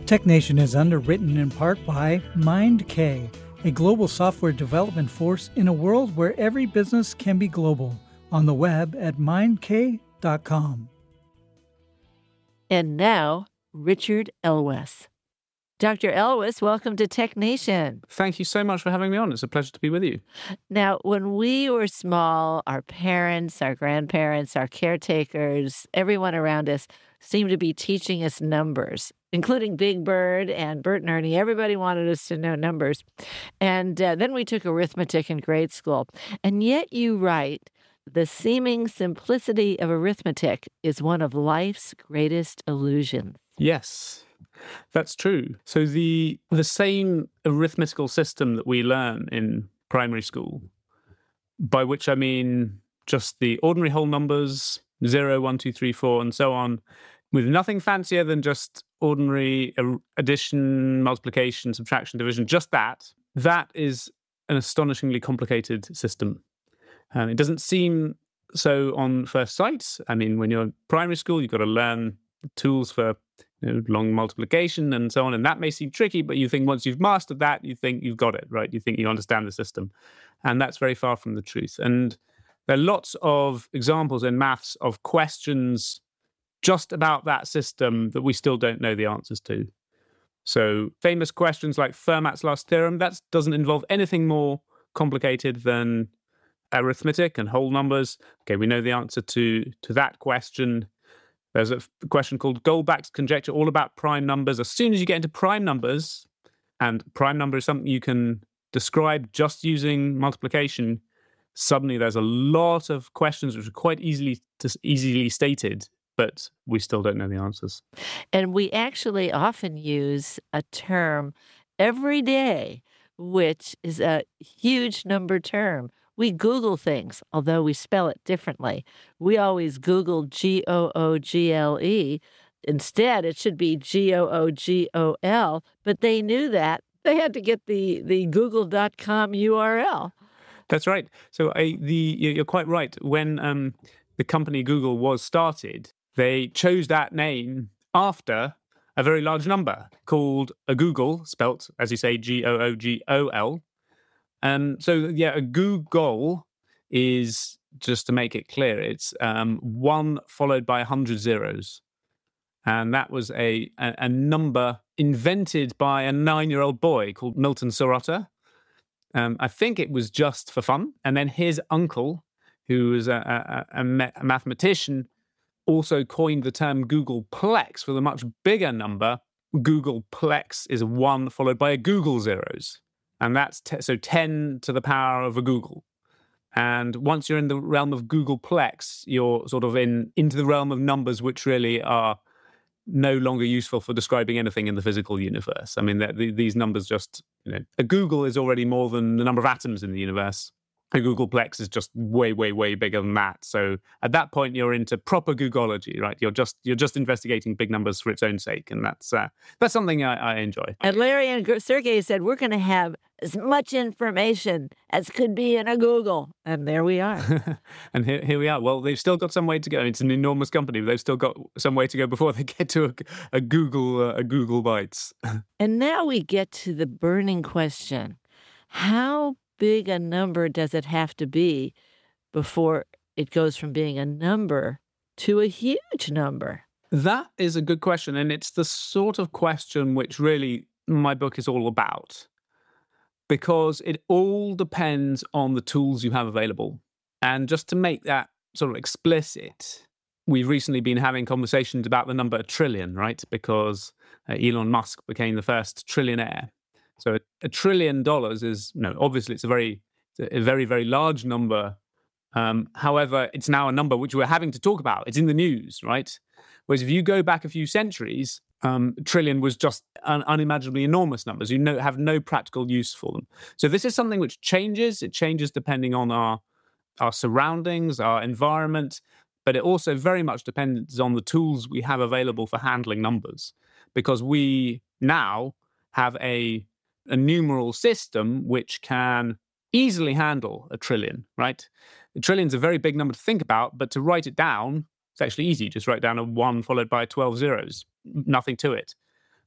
TechNation is underwritten in part by MindK, a global software development force in a world where every business can be global. On the web at mindk.com. And now, Richard Elwes. Dr. Elwes, welcome to TechNation. Thank you so much for having me on. It's a pleasure to be with you. Now, when we were small, our parents, our grandparents, our caretakers, everyone around us seemed to be teaching us numbers, including Big Bird and Bert and Ernie. Everybody wanted us to know numbers. And then we took arithmetic in grade school. And yet you write, the seeming simplicity of arithmetic is one of life's greatest illusions. Yes, that's true. So the same arithmetical system that we learn in primary school, by which I mean just the ordinary whole numbers, 0, 1, 2, 3, 4, and so on, with nothing fancier than just ordinary addition, multiplication, subtraction, division, just that is an astonishingly complicated system. It doesn't seem so on first sight. I mean, when you're in primary school, you've got to learn the tools for long multiplication and so on, and that may seem tricky, but you think once you've mastered that, you think you've got it, right? You think you understand the system. And that's very far from the truth. And there are lots of examples in maths of questions just about that system that we still don't know the answers to. So famous questions like Fermat's last theorem, that doesn't involve anything more complicated than arithmetic and whole numbers. Okay, we know the answer to that question. There's a question called Goldbach's conjecture, all about prime numbers. As soon as you get into prime numbers, and prime number is something you can describe just using multiplication, suddenly there's a lot of questions which are quite easily stated, but we still don't know the answers. And we actually often use a term every day, which is a huge number term. We Google things, although we spell it differently. We always Google Google. Instead, it should be Googol, but they knew that. They had to get the google.com URL. That's right. So you're quite right. When the company Google was started, they chose that name after a very large number called a Google, spelt, as you say, Googol. A Googol is, just to make it clear, it's 1 followed by 100 zeros. And that was a number invented by a 9-year-old boy called Milton Sorotta. I think it was just for fun. And then his uncle, who was a mathematician, also coined the term Googolplex for the much bigger number. Googolplex is 1 followed by a Google zeros. And that's so 10 to the power of a Google. And once you're in the realm of Googolplex, you're sort of into the realm of numbers which really are no longer useful for describing anything in the physical universe. I mean, these numbers just, a Google is already more than the number of atoms in the universe. A Googolplex is just way, way, way bigger than that. So at that point, you're into proper Googology, right? You're just investigating big numbers for its own sake, and that's something I enjoy. And Larry and Sergey said we're going to have as much information as could be in a Google, and there we are. And here we are. Well, they've still got some way to go. It's an enormous company, but they've still got some way to go before they get to a Google Bytes. And now we get to the burning question: how big a number does it have to be before it goes from being a number to a huge number? That is a good question, and it's the sort of question which really my book is all about, because it all depends on the tools you have available. And just to make that sort of explicit, we've recently been having conversations about the number 1 trillion, right? Because Elon Musk became the first trillionaire. So $1 trillion is, obviously it's a very, very large number. However, it's now a number which we're having to talk about. It's in the news, right? Whereas if you go back a few centuries, trillion was just unimaginably enormous numbers. You have no practical use for them. So this is something which changes. It changes depending on our surroundings, our environment, but it also very much depends on the tools we have available for handling numbers, because we now have a numeral system which can easily handle 1 trillion, right? 1 trillion is a very big number to think about, but to write it down, it's actually easy. Just write down a 1 followed by 12 zeros. Nothing to it.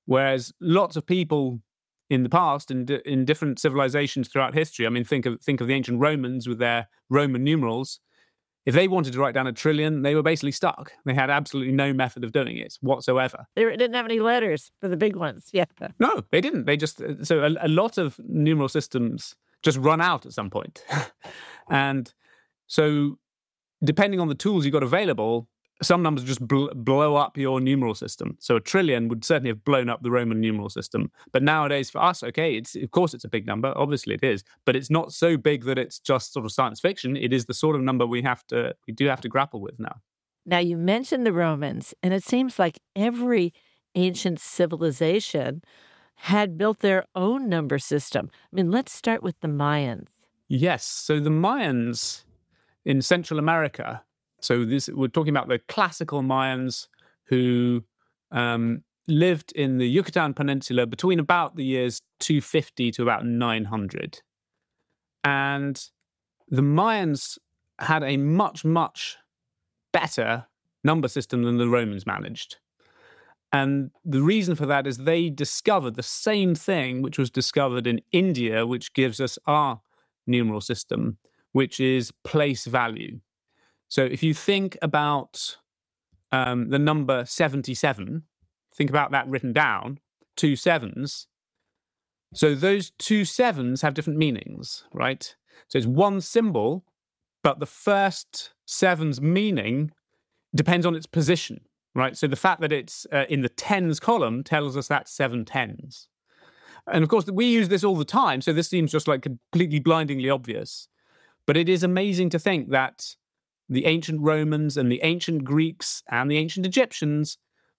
Whereas lots of people in the past, in different civilizations throughout history, I mean, think of the ancient Romans with their Roman numerals. If they wanted to write down a trillion, they were basically stuck. They had absolutely no method of doing it whatsoever. They didn't have any letters for the big ones. Yeah. No, they didn't. They just, so a lot of numeral systems just run out at some point. And so depending on the tools you got available, some numbers just blow up your numeral system. So a trillion would certainly have blown up the Roman numeral system. But nowadays for us, okay, of course it's a big number. Obviously it is. But it's not so big that it's just sort of science fiction. It is the sort of number we do have to grapple with now. Now, you mentioned the Romans, and it seems like every ancient civilization had built their own number system. I mean, let's start with the Mayans. Yes. So the Mayans in Central America, we're talking about the classical Mayans who lived in the Yucatan Peninsula between about the years 250 to about 900. And the Mayans had a much, much better number system than the Romans managed. And the reason for that is they discovered the same thing which was discovered in India, which gives us our numeral system, which is place value. So if you think about the number 77, think about that written down, 2 sevens. So those 2 sevens have different meanings, right? So it's one symbol, but the first 7's meaning depends on its position, right? So the fact that it's in the tens column tells us that's 7 tens. And of course, we use this all the time, so this seems just like completely blindingly obvious. But it is amazing to think that the ancient Romans and the ancient Greeks and the ancient Egyptians,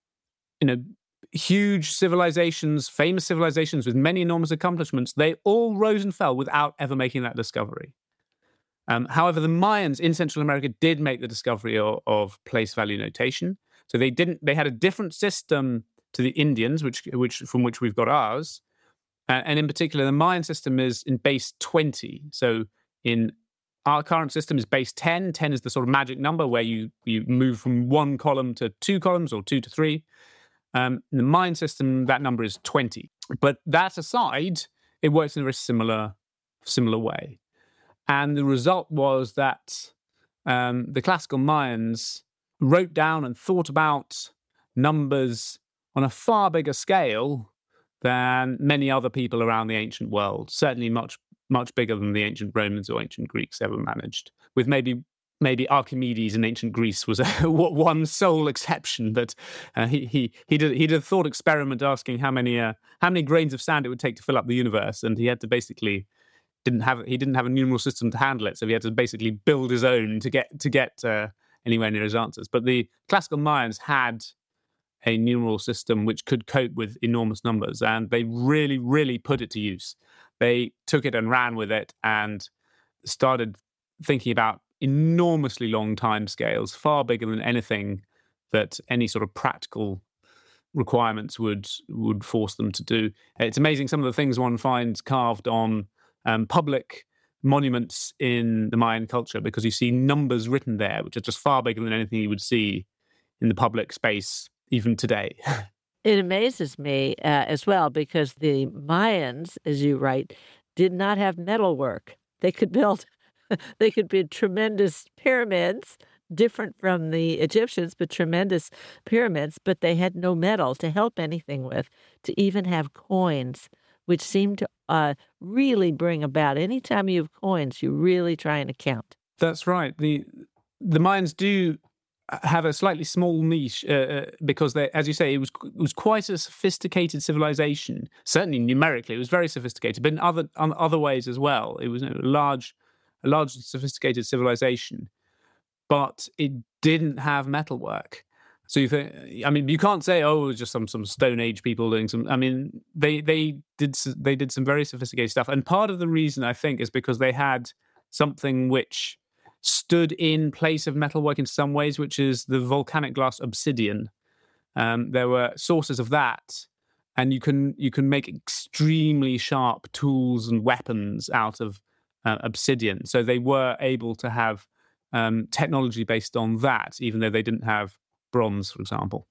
huge civilizations, famous civilizations with many enormous accomplishments, they all rose and fell without ever making that discovery. However, the Mayans in Central America did make the discovery of place value notation. So they had a different system to the Indians, from which we've got ours. And in particular, the Mayan system is in base 20. So in our current system is base 10. 10 is the sort of magic number where you move from 1 column to 2 columns or 2 to 3. In the Mayan system, that number is 20. But that aside, it works in a very similar way. And the result was that the classical Mayans wrote down and thought about numbers on a far bigger scale than many other people around the ancient world, certainly much, much bigger than the ancient Romans or ancient Greeks ever managed, with maybe Archimedes in ancient Greece was one sole exception, but he did a thought experiment asking how many grains of sand it would take to fill up the universe, and he had to basically didn't have a numeral system to handle it, so he had to basically build his own to get anywhere near his answers. But the classical Mayans had a numeral system which could cope with enormous numbers, and they really, really put it to use. They took it and ran with it and started thinking about enormously long time scales, far bigger than anything that any sort of practical requirements would force them to do. It's amazing some of the things one finds carved on public monuments in the Mayan culture, because you see numbers written there which are just far bigger than anything you would see in the public space even today. It amazes me as well, because the Mayans, as you write, did not have metalwork. They could build tremendous pyramids, different from the Egyptians, but tremendous pyramids, but they had no metal to help anything with, to even have coins, which seem to really bring about, anytime you have coins, you really try and account. That's right. The Mayans do have a slightly small niche because, as you say, it was quite a sophisticated civilization. Certainly numerically, it was very sophisticated, but in other ways as well. It was a large, sophisticated civilization, but it didn't have metalwork. So you can't say, oh, it was just some Stone Age people doing some. I mean, they did some very sophisticated stuff, and part of the reason, I think, is because they had something which stood in place of metalwork in some ways, which is the volcanic glass obsidian. There were sources of that, and you can make extremely sharp tools and weapons out of obsidian. So they were able to have technology based on that, even though they didn't have bronze, for example.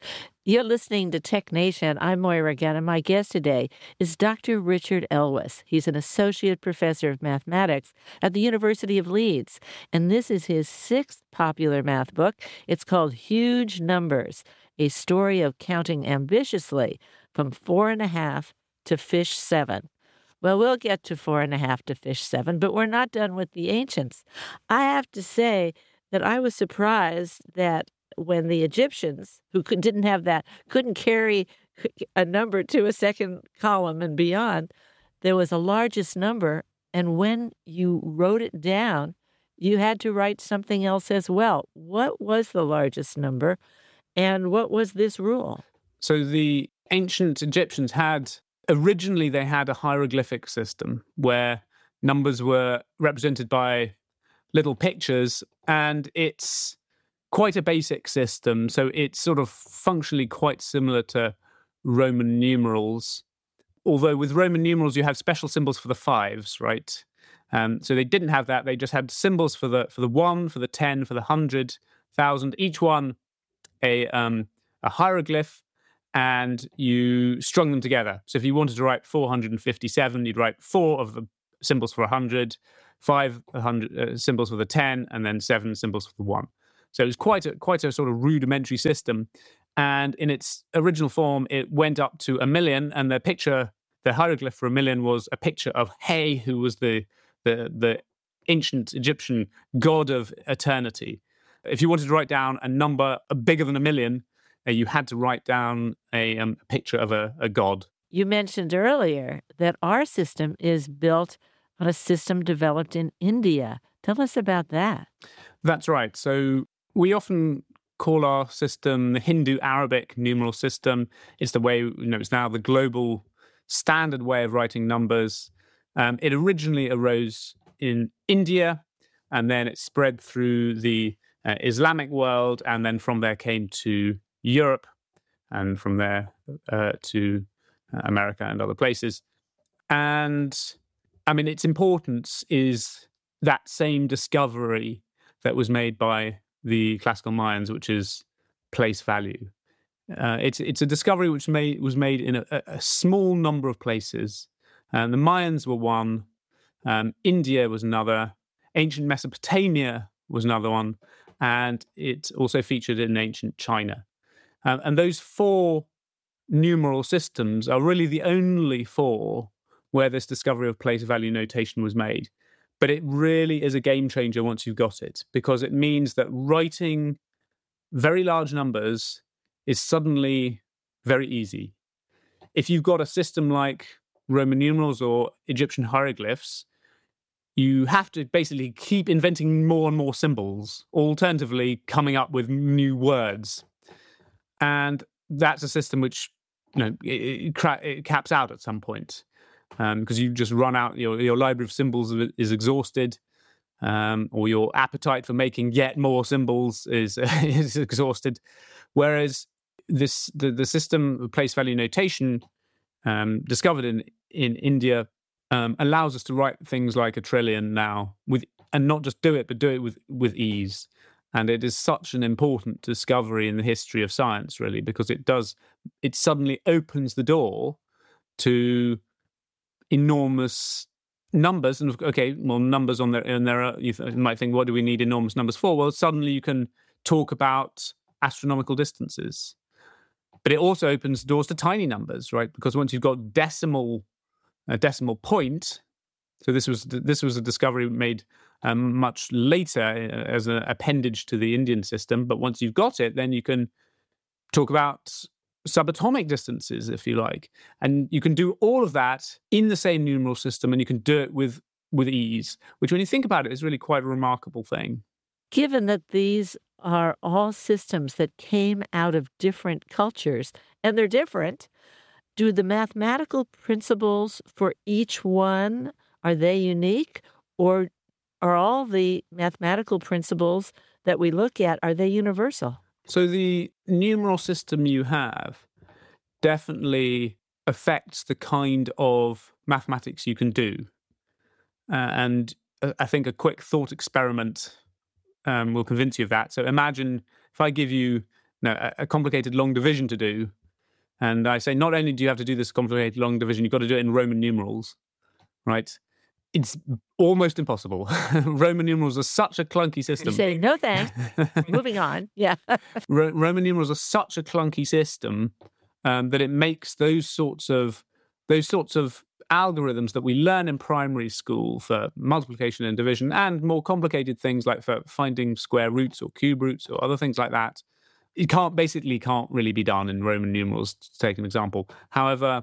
You're listening to Tech Nation. I'm Moira Gann, and my guest today is Dr. Richard Elwes. He's an associate professor of mathematics at the University of Leeds, and this is his sixth popular math book. It's called Huge Numbers, a story of counting ambitiously from 4.5 to fish 7. Well, we'll get to 4.5 to fish 7, but we're not done with the ancients. I have to say that I was surprised that when the Egyptians, who didn't have that, couldn't carry a number to a second column and beyond, there was a largest number. And when you wrote it down, you had to write something else as well. What was the largest number, and what was this rule? So the ancient Egyptians originally they had a hieroglyphic system where numbers were represented by little pictures, and it's quite a basic system. So it's sort of functionally quite similar to Roman numerals. Although with Roman numerals, you have special symbols for the fives, right? So they didn't have that. They just had symbols for the 1, for the 10, for the 100, 1,000, each one a hieroglyph, and you strung them together. So if you wanted to write 457, you'd write 4 of the symbols for 100, 5 symbols for the 10, and then 7 symbols for the 1. So it was quite a sort of rudimentary system. And in its original form, it went up to 1,000,000, and the hieroglyph for 1,000,000 was a picture of Hay, who was the ancient Egyptian god of eternity. If you wanted to write down a number bigger than 1,000,000, you had to write down a picture of a god. You mentioned earlier that our system is built on a system developed in India. Tell us about that. That's right. So we often call our system the Hindu-Arabic numeral system. It's the way, it's now the global standard way of writing numbers. It originally arose in India, and then it spread through the Islamic world, and then from there came to Europe, and from there to America and other places. And I mean, its importance is that same discovery that was made by the classical Mayans, which is place value. It's a discovery which was made in a small number of places. The Mayans were one, India was another, ancient Mesopotamia was another one, and it also featured in ancient China. And those 4 numeral systems are really the only 4 where this discovery of place value notation was made. But it really is a game changer once you've got it, because it means that writing very large numbers is suddenly very easy. If you've got a system like Roman numerals or Egyptian hieroglyphs, you have to basically keep inventing more and more symbols, alternatively coming up with new words. And that's a system which, it caps out at some point. Because you just run out, your library of symbols is exhausted, or your appetite for making yet more symbols is exhausted. Whereas the system of place value notation discovered in India allows us to write things like 1 trillion now and not just do it, but do it with ease. And it is such an important discovery in the history of science, really, because it suddenly opens the door to enormous numbers. And numbers on there, you might think, what do we need enormous numbers for? Well, suddenly you can talk about astronomical distances. But it also opens doors to tiny numbers, right? Because once you've got a decimal point, so this was a discovery made much later as an appendage to the Indian system. But once you've got it, then you can talk about subatomic distances, if you like. And you can do all of that in the same numeral system, and you can do it with ease, which when you think about it is really quite a remarkable thing. Given that these are all systems that came out of different cultures, and they're different, do the mathematical principles for each one, are they unique? Or are all the mathematical principles that we look at, are they universal? So the numeral system you have definitely affects the kind of mathematics you can do. And I think a quick thought experiment will convince you of that. So imagine if I give you a complicated long division to do. And I say, not only do you have to do this complicated long division, you've got to do it in Roman numerals, right? It's almost impossible. Roman numerals are such a clunky system. You say, no thanks. Moving on. Yeah. Roman numerals are such a clunky system that it makes those sorts of algorithms that we learn in primary school for multiplication and division, and more complicated things like for finding square roots or cube roots or other things like that, it can't really be done in Roman numerals, to take an example. However,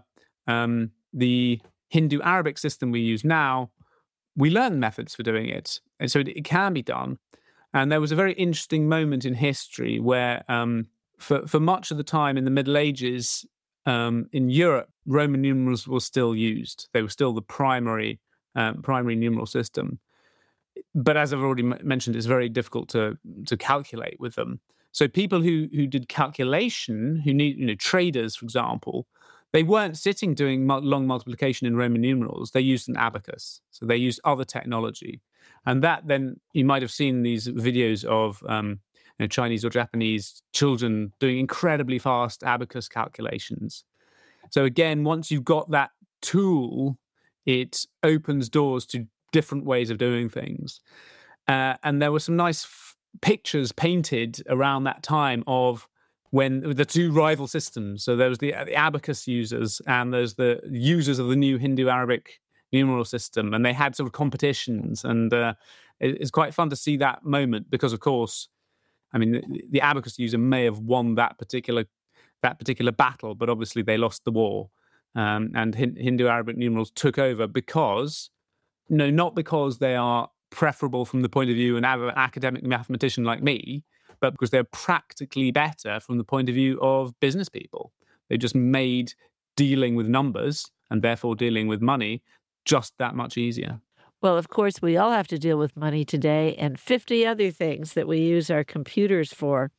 the Hindu Arabic system we use now, we learn methods for doing it. And so it can be done. And there was a very interesting moment in history where for much of the time in the Middle Ages, in Europe, Roman numerals were still used. They were still the primary numeral system. But as I've already mentioned, it's very difficult to calculate with them. So people who did calculation, who need, traders, for example, they weren't sitting doing long multiplication in Roman numerals. They used an abacus. So they used other technology. And that then, you might have seen these videos of Chinese or Japanese children doing incredibly fast abacus calculations. So again, once you've got that tool, it opens doors to different ways of doing things. And there were some nice pictures painted around that time of when the two rival systems. So there was the abacus users and there's the users of the new Hindu Arabic numeral system, and they had sort of competitions. And it's quite fun to see that moment because, of course, I mean, the abacus user may have won that particular battle, but obviously they lost the war. And Hindu Arabic numerals took over because, not because they are preferable from the point of view of an academic mathematician like me, but because they're practically better from the point of view of business people. They just made dealing with numbers and therefore dealing with money just that much easier. Well, of course, we all have to deal with money today and 50 other things that we use our computers for.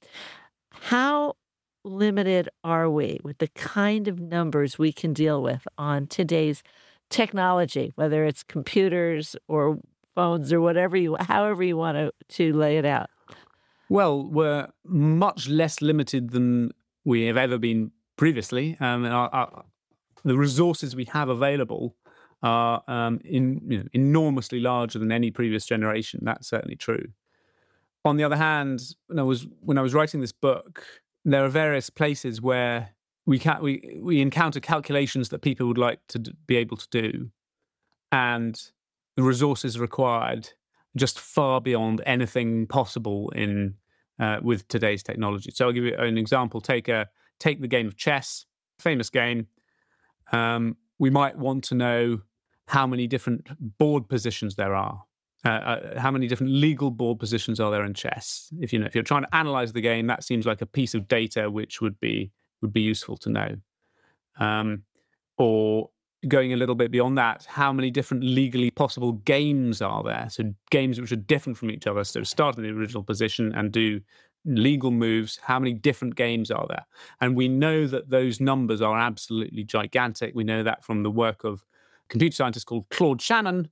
How limited are we with the kind of numbers we can deal with on today's technology, whether it's computers or phones or however you want to lay it out? Well, we're much less limited than we have ever been previously. The resources we have available are enormously larger than any previous generation. That's certainly true. On the other hand, when I was writing this book, there are various places where we encounter calculations that people would like to be able to do, and the resources required just far beyond anything possible with today's technology. So I'll give you an example. Take the game of chess, famous game. We might want to know how many different board positions there are. How many different legal board positions are there in chess? If you're trying to analyze the game, that seems like a piece of data which would be useful to know. Or going a little bit beyond that, how many different legally possible games are there? So games which are different from each other. So start in the original position and do legal moves. How many different games are there? And we know that those numbers are absolutely gigantic. We know that from the work of a computer scientist called Claude Shannon,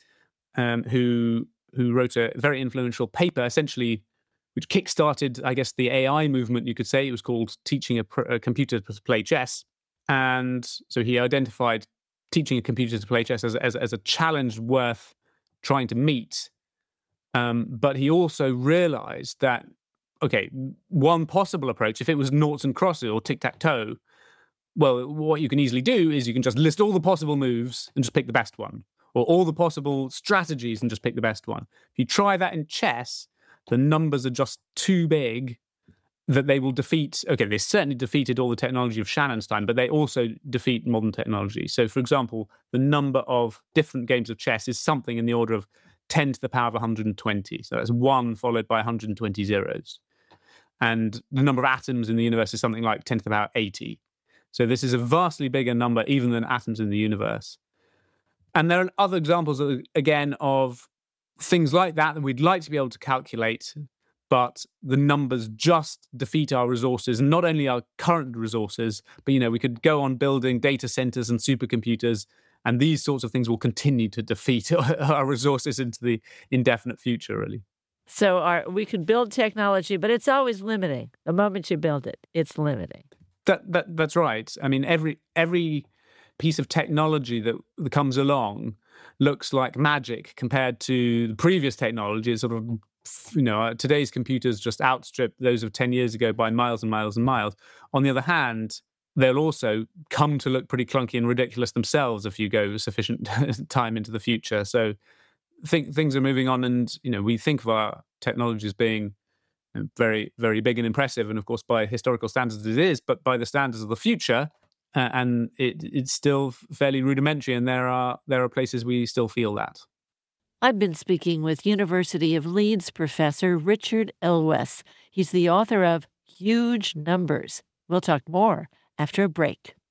who wrote a very influential paper, essentially, which kickstarted, I guess, the AI movement, you could say. It was called Teaching a Computer to Play Chess. And so he identified teaching a computer to play chess as a challenge worth trying to meet. But he also realized that, okay, one possible approach, if it was noughts and crosses or tic-tac-toe, well, what you can easily do is you can just list all the possible moves and just pick the best one, or all the possible strategies and just pick the best one. If you try that in chess, the numbers are just too big that they will defeat. Okay, they certainly defeated all the technology of Shannon's time, but they also defeat modern technology. So, for example, the number of different games of chess is something in the order of 10 to the power of 120. So that's 1 followed by 120 zeros. And the number of atoms in the universe is something like 10 to the power 80. So this is a vastly bigger number even than atoms in the universe. And there are other examples, again, of things like that we'd like to be able to calculate, but the numbers just defeat our resources, and not only our current resources, but, we could go on building data centers and supercomputers, and these sorts of things will continue to defeat our resources into the indefinite future, really. So we can build technology, but it's always limiting. The moment you build it, it's limiting. That's right. I mean, every piece of technology that comes along looks like magic compared to the previous technology. It's sort of, today's computers just outstrip those of 10 years ago by miles and miles and miles. On the other hand, they'll also come to look pretty clunky and ridiculous themselves if you go sufficient time into the future. So things are moving on, and we think of our technology as being very, very big and impressive, and of course by historical standards it is, but by the standards of the future, and it's still fairly rudimentary, and there are places we still feel that. I've been speaking with University of Leeds professor Richard Elwes. He's the author of Huge Numbers. We'll talk more after a break.